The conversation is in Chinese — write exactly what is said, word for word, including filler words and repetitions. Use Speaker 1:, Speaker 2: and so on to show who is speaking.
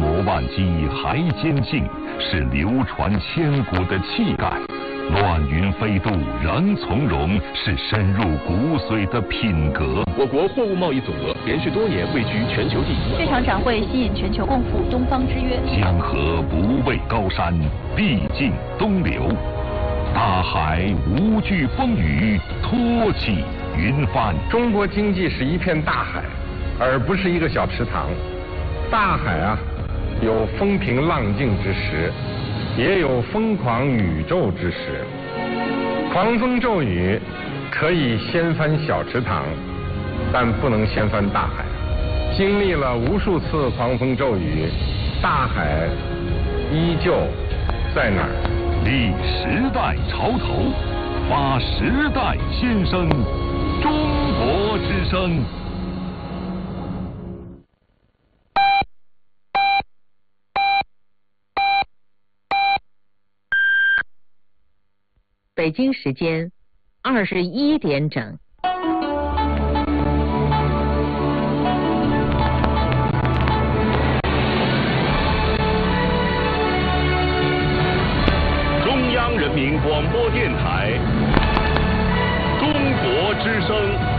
Speaker 1: 罗万机还坚劲，是流传千古的气概；乱云飞渡仍从容，是深入骨髓的品格。
Speaker 2: 我国货物贸易总额连续多年位居全球第一。
Speaker 3: 这场展会吸引全球共赴东方之约。
Speaker 1: 江河不畏高山，必尽东流；大海无惧风雨，托起云帆。
Speaker 4: 中国经济是一片大海，而不是一个小池塘。大海啊，有风平浪静之时，也有疯狂宇宙之时。狂风骤雨可以掀翻小池塘，但不能掀翻大海。经历了无数次狂风骤雨，大海依旧在哪儿？
Speaker 1: 立时代潮头，发时代先声，中国之声。
Speaker 5: 北京时间二十一点整。
Speaker 1: 中央人民广播电台，中国之声。